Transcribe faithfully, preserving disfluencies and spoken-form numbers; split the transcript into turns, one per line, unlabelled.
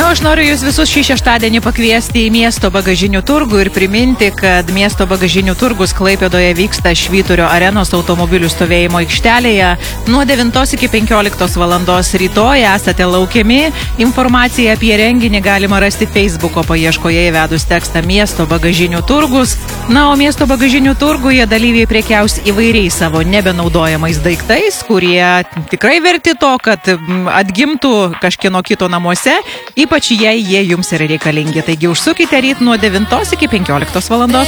Na, aš noriu jūs visus šį šeštadienį pakviesti į miesto bagažinių turgų ir priminti, kad miesto bagažinių turgus Klaipėdoje vyksta Švyturio arenos automobilių stovėjimo aikštelėje nuo devintos iki penkioliktos valandos rytoj. Esate laukiami. Informaciją apie renginį galima rasti Facebooko paieškoje įvedus tekstą miesto bagažinių turgus. Na, o miesto bagažinių turguje dalyviai prekiaus įvairiais savo nebenaudojamais daiktais, kurie tikrai verti to, kad atgimtų kažkieno kito namuose, ypač jei jie jums yra reikalingi. Taigi užsukite ryt nuo devintos iki penkioliktos valandos.